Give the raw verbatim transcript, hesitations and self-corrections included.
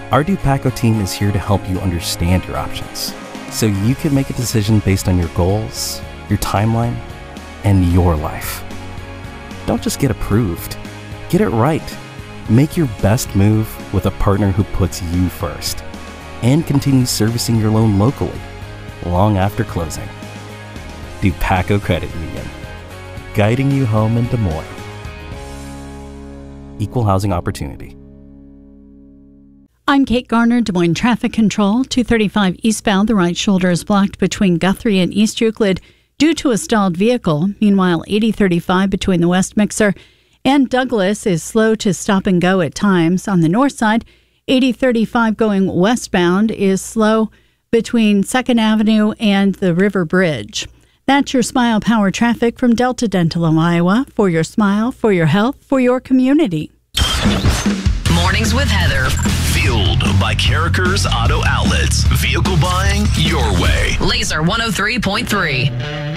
Our Dupaco team is here to help you understand your options, so you can make a decision based on your goals, your timeline, and your life. Don't just get approved. Get it right. Make your best move with a partner who puts you first and continues servicing your loan locally long after closing. Dupaco Credit Union, guiding you home in Des Moines. Equal housing opportunity. I'm Kate Garner, Des Moines Traffic Control. two thirty-five eastbound, the right shoulder is blocked between Guthrie and East Euclid due to a stalled vehicle. Meanwhile, eighty thirty-five between the West Mixer and Douglas is slow to stop and go at times. On the north side, eighty thirty-five going westbound is slow between second Avenue and the River Bridge. That's your Smile Power traffic from Delta Dental of Iowa. For your smile, for your health, for your community. Mornings with Heather. Fueled by Carrickers Auto Outlets. Vehicle buying your way. Laser one oh three point three.